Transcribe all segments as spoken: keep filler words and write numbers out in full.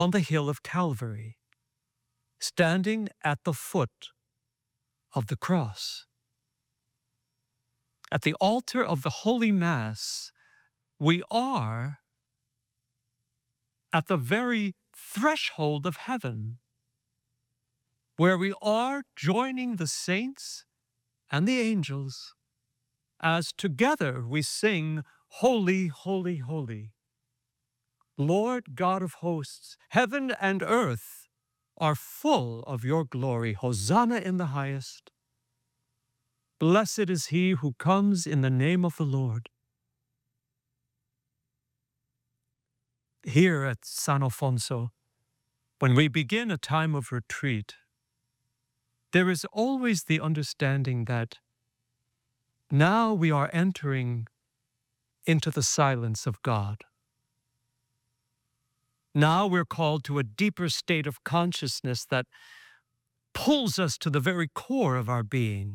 on the hill of Calvary, standing at the foot of the cross. At the altar of the Holy Mass, we are at the very threshold of heaven, where we are joining the saints and the angels as together we sing, Holy, Holy, Holy. Lord God of hosts, heaven and earth are full of your glory. Hosanna in the highest. Blessed is he who comes in the name of the Lord. Here at San Alfonso, when we begin a time of retreat, there is always the understanding that now we are entering into the silence of God. Now we're called to a deeper state of consciousness that pulls us to the very core of our being.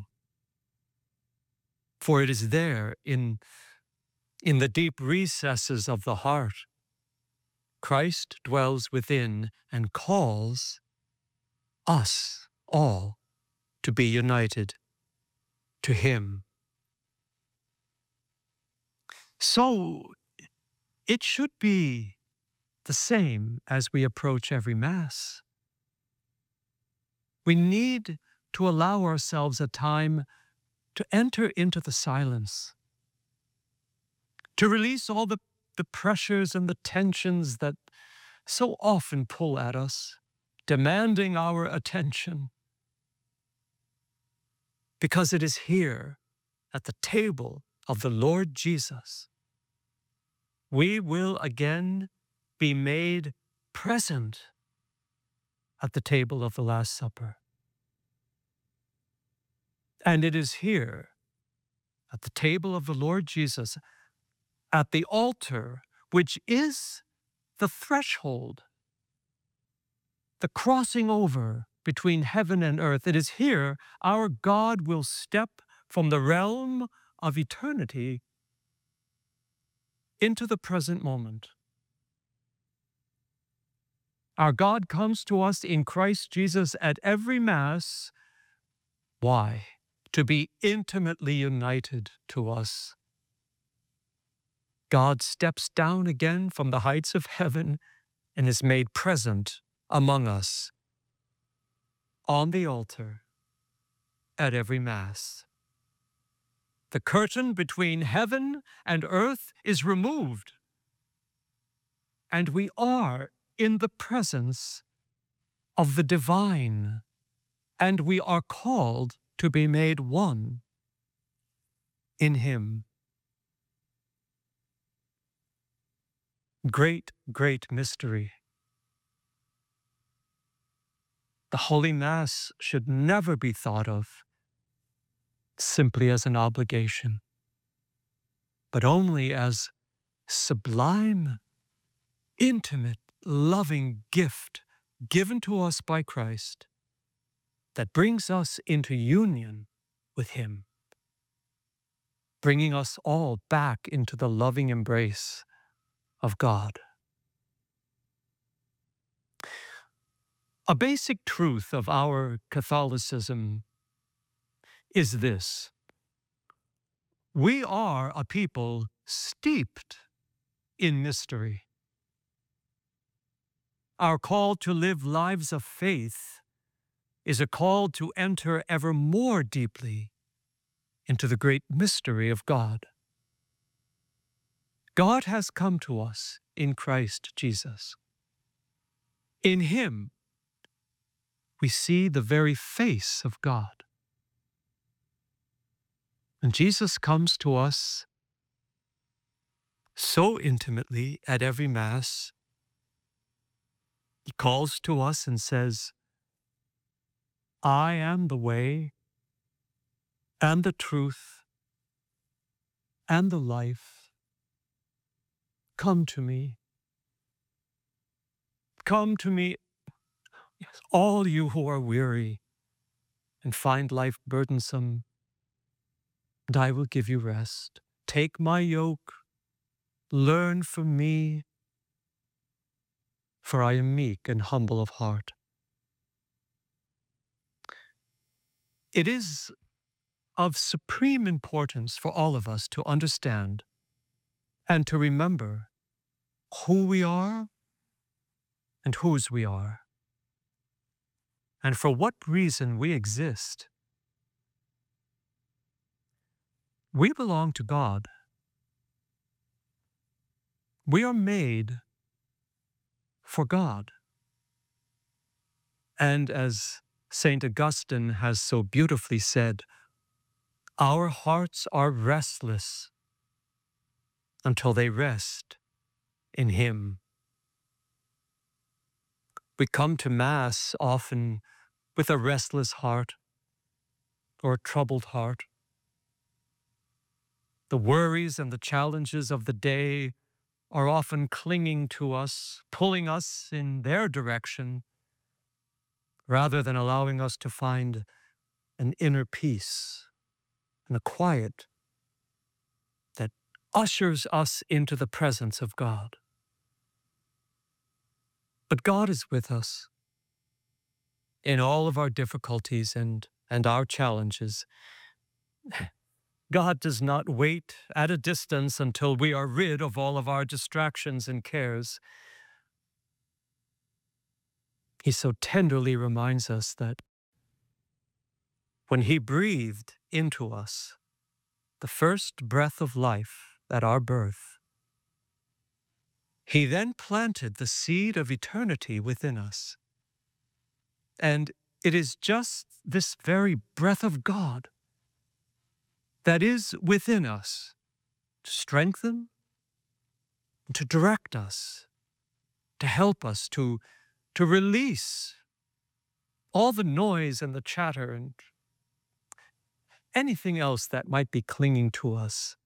For it is there, in, in the deep recesses of the heart, Christ dwells within and calls us all to be united to Him. So it should be the same as we approach every Mass. We need to allow ourselves a time to enter into the silence, to release all the, the pressures and the tensions that so often pull at us, demanding our attention. Because it is here, at the table of the Lord Jesus, we will again be made present at the table of the Last Supper. And it is here, at the table of the Lord Jesus, at the altar, which is the threshold, the crossing over between heaven and earth. It is here our God will step from the realm of eternity into the present moment. Our God comes to us in Christ Jesus at every Mass. Why? To be intimately united to us. God steps down again from the heights of heaven and is made present among us on the altar at every Mass. The curtain between heaven and earth is removed, and we are in the presence of the divine, and we are called to be made one in Him. Great, great mystery. The Holy Mass should never be thought of simply as an obligation, but only as sublime, intimate, loving gift given to us by Christ that brings us into union with Him, bringing us all back into the loving embrace of God. A basic truth of our Catholicism is this: we are a people steeped in mystery. Our call to live lives of faith is a call to enter ever more deeply into the great mystery of God. God has come to us in Christ Jesus. In Him, we see the very face of God. And Jesus comes to us so intimately at every Mass. He calls to us and says, I am the way and the truth and the life. Come to me. Come to me, yes, all you who are weary and find life burdensome, and I will give you rest. Take my yoke, learn from me, for I am meek and humble of heart. It is of supreme importance for all of us to understand and to remember who we are and whose we are, and for what reason we exist. We belong to God. We are made for God. And as Saint Augustine has so beautifully said, our hearts are restless until they rest in Him. We come to Mass often with a restless heart or a troubled heart. The worries and the challenges of the day are often clinging to us, pulling us in their direction, rather than allowing us to find an inner peace and a quiet that ushers us into the presence of God. But God is with us in all of our difficulties and, and our challenges. God does not wait at a distance until we are rid of all of our distractions and cares. He so tenderly reminds us that when He breathed into us the first breath of life at our birth, He then planted the seed of eternity within us. And it is just this very breath of God that is within us to strengthen, to direct us, to help us, to, to release all the noise and the chatter and anything else that might be clinging to us,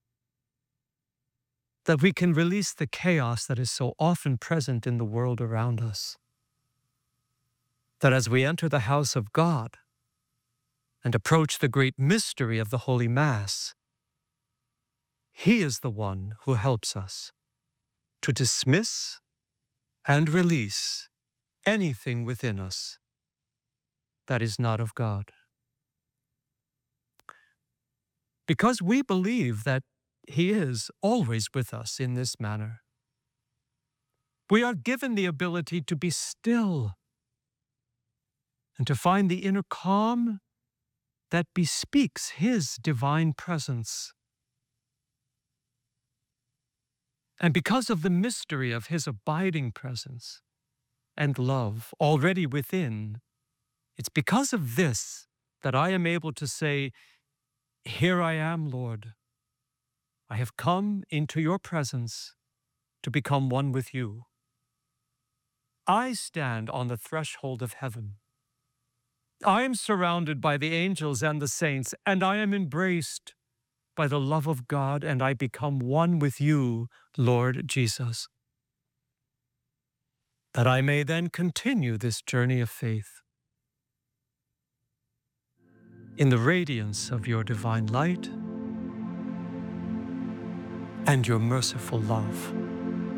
that we can release the chaos that is so often present in the world around us. That as we enter the house of God and approach the great mystery of the Holy Mass, He is the one who helps us to dismiss and release anything within us that is not of God. Because we believe that He is always with us in this manner, we are given the ability to be still and to find the inner calm that bespeaks His divine presence. And because of the mystery of His abiding presence and love already within, it's because of this that I am able to say, "Here I am, Lord. I have come into your presence to become one with you. I stand on the threshold of heaven. I am surrounded by the angels and the saints, and I am embraced by the love of God, and I become one with you, Lord Jesus, that I may then continue this journey of faith in the radiance of your divine light and your merciful love."